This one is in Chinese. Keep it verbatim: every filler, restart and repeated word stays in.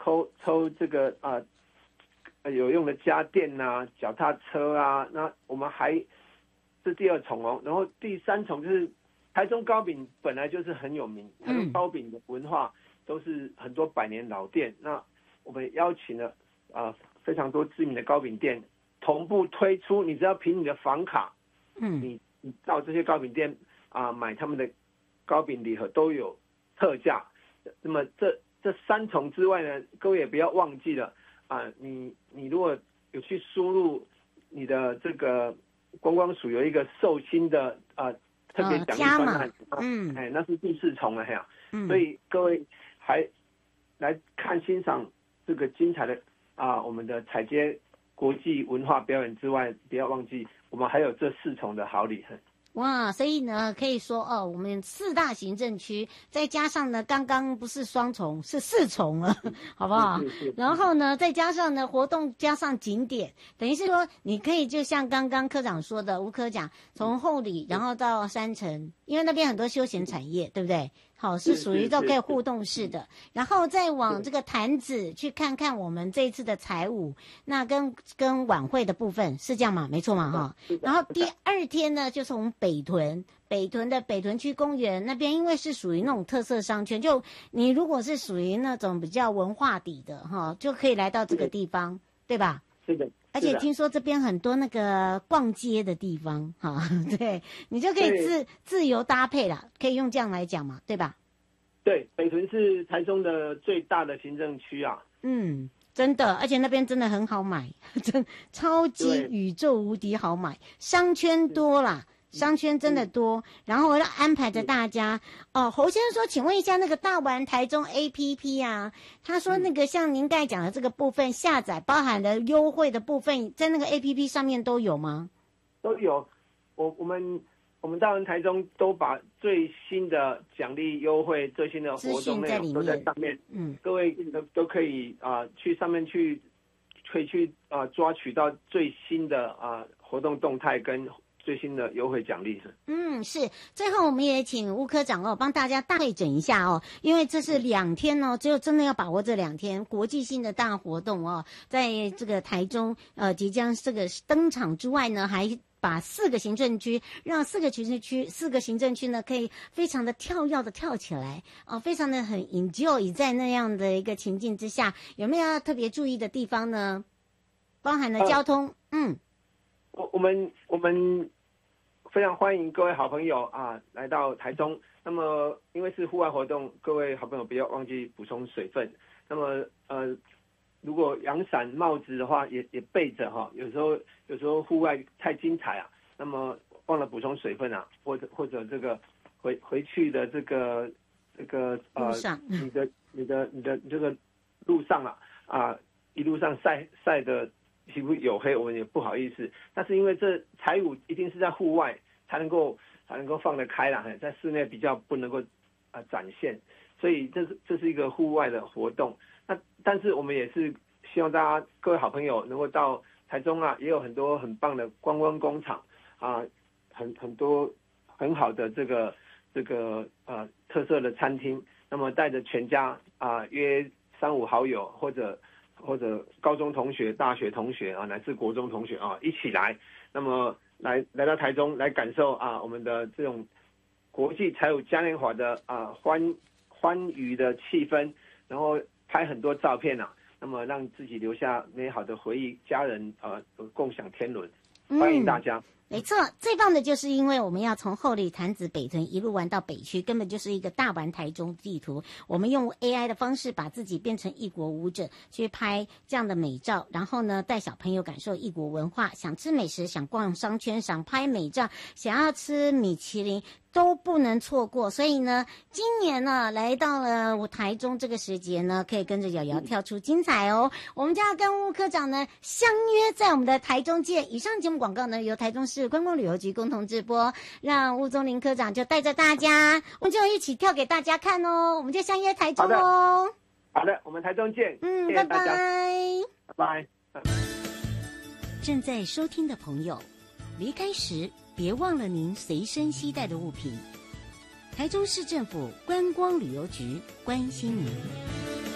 抽抽这个啊、呃、有用的家电啊、脚踏车啊，那我们还是第二重哦。然后第三重就是台中糕饼本来就是很有名，台中糕饼的文化都是很多百年老店。嗯、那我们邀请了啊、呃、非常多知名的糕饼店同步推出，你只要凭你的房卡，嗯，你你到这些糕饼店啊、呃、买他们的糕饼礼盒都有特价。那么这这三重之外呢，各位也不要忘记了啊、呃，你你如果有去输入你的这个观光署有一个寿星的啊。呃特别奖励专案，嗯，哎，那是第四重了呀，嗯，所以各位还来看欣赏这个精彩的啊，我们的踩街国际文化表演之外，不要忘记我们还有这四重的好礼。 哇，所以呢，可以说哦，我们四大行政区，再加上呢，刚刚不是双重，是四重了，好不好？是是是，然后呢，再加上呢，活动加上景点，等于是说，你可以就像刚刚科长说的，吴科长从后里，然后到山城，因为那边很多休闲产业，对不对？好，是属于都可以互动式的，然后再往这个潭子去看看我们这一次的彩舞，那跟跟晚会的部分是这样吗？没错嘛，哈。然后第二天呢，就从北屯，北屯的北屯区公园那边，因为是属于那种特色商圈，就你如果是属于那种比较文化底的哈，就可以来到这个地方，对吧？ 是的。 而且听说这边很多那个逛街的地方，哈，对，你就可以自自由搭配啦，可以用这样来讲嘛，对吧？ 对，北屯是台中的最大的行政区啊。 嗯，真的，而且那边真的很好买，真超级宇宙无敌好买，商圈多啦。商圈真的多，然后我要安排着大家哦。侯先生说，请问一下那个大玩台中 A P P 啊，他说那个像您刚才讲的这个部分下载包含了优惠的部分，在那个 A P P 上面都有吗？ 都有，我我们我们大玩台中都把最新的奖励优惠、最新的活动内容都在上面，嗯，各位都都可以啊、呃、去上面去可以去啊、呃、抓取到最新的啊、呃、活动动态跟最新的优惠奖励是， 嗯，是。最后我们也请吴科长哦，帮大家大会诊一下哦，因为这是两天哦，只有真的要把握这两天国际性的大活动哦，在这个台中呃即将这个登场之外呢，还把四个行政区，让四个行政区四个行政区呢可以非常的跳跃的跳起来哦，非常的很 enjoy 在那样的一个情境之下，有没有要特别注意的地方呢？包含了交通，呃、嗯， 我我们我们。非常欢迎各位好朋友啊来到台中。那么因为是户外活动，各位好朋友不要忘记补充水分。那么呃，如果阳伞、帽子的话，也也备着哈。有时候有时候户外太精彩啊，那么忘了补充水分啊，或者或者这个回回去的这个这个呃，你的你的你的这个路上啊啊，一路上晒晒的皮肤黝黑，我们也不好意思。但是因为这彩舞一定是在户外才能够才能够放得开啦，在室内比较不能够啊、呃、展现，所以这是这是一个户外的活动。那但是我们也是希望大家各位好朋友能够到台中啊，也有很多很棒的观光工厂啊，很很多很好的这个这个呃特色的餐厅。那么带着全家啊、呃、约三五好友或者或者高中同学、大学同学啊，乃至国中同学啊一起来，那么。来来到台中来感受啊我们的这种国际彩舞嘉年华的啊欢欢愉的气氛，然后拍很多照片啊，那么让自己留下美好的回忆，家人呃共享天伦，欢迎大家。嗯没错，最棒的就是因为我们要从后里潭子北屯一路玩到北区，根本就是一个大玩台中地图。我们用 A I 的方式把自己变成异国舞者，去拍这样的美照，然后呢带小朋友感受异国文化，想吃美食，想逛商圈，想拍美照，想要吃米其林都不能错过。所以呢，今年呢来到了台中这个时节呢，可以跟着瑶瑶跳出精彩哦。我们就要跟吴科长呢相约在我们的台中见。以上节目广告呢由台中市观光旅游局共同直播，让吴宗林科长就带着大家，我们就一起跳给大家看哦。我们就相约台中哦。 好的，我们台中见。 嗯，拜拜， 拜拜。 正在收听的朋友，离开时别忘了您随身携带的物品。台中市政府观光旅游局关心您。